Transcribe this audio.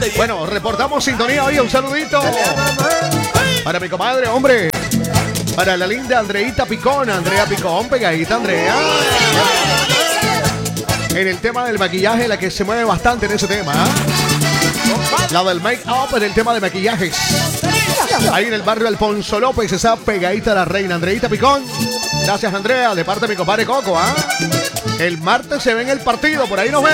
Bueno, reportamos sintonía hoy. Un saludito para mi comadre, hombre. Para la linda Andreita Picón. Andrea Picón, pegadita Andrea. En el tema del maquillaje, la que se mueve bastante en ese tema. La del make-up en el tema de maquillajes. Ahí en el barrio Alfonso López, esa pegadita la reina Andreita Picón. Gracias, Andrea, de parte de mi compadre Coco. El martes se ve en el partido, por ahí nos vemos.